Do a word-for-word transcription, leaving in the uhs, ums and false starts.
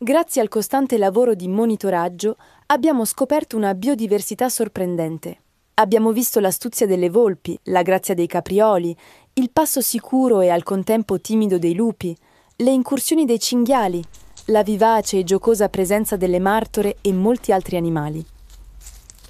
Grazie al costante lavoro di monitoraggio abbiamo scoperto una biodiversità sorprendente. Abbiamo visto l'astuzia delle volpi, la grazia dei caprioli, il passo sicuro e al contempo timido dei lupi, le incursioni dei cinghiali, la vivace e giocosa presenza delle martore e molti altri animali.